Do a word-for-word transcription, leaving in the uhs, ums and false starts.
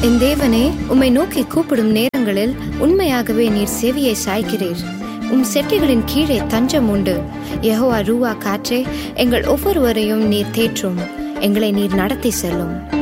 என் தேவனே, உம்மை நோக்கி கூப்பிடும் நேரங்களில் உண்மையாகவே நீர் செவியை சாய்க்கிறீர். உம் செட்டைகளின் கீழே தஞ்சம் உண்டு. யெகோவா ரூவா காற்றே, எங்கள் ஒவ்வொருவரையும் நீர் தேற்றும். எங்களை நீர் நடத்தி செல்லும்.